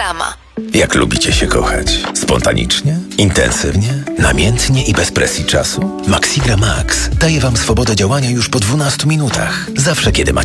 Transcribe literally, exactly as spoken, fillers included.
Maxigrama. Jak lubicie się kochać? Spontanicznie? Intensywnie? Namiętnie i bez presji czasu? Maxigra Max daje Wam swobodę działania już po dwunastu minutach. Zawsze, kiedy macie